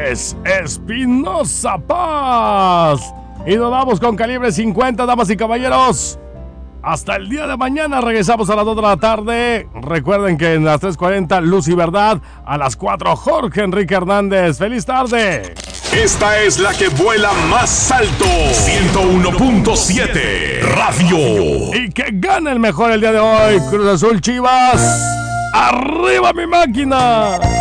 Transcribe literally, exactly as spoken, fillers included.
Andrés Espinosa Paz. Y nos vamos con Calibre cincuenta, damas y caballeros. Hasta el día de mañana, regresamos a las dos de la tarde. Recuerden que en las tres cuarenta, Luz y Verdad. A las cuatro, Jorge Enrique Hernández. ¡Feliz tarde! Esta es la que vuela más alto. ciento uno punto siete Radio. Y que gane el mejor el día de hoy. Cruz Azul Chivas. ¡Arriba mi máquina!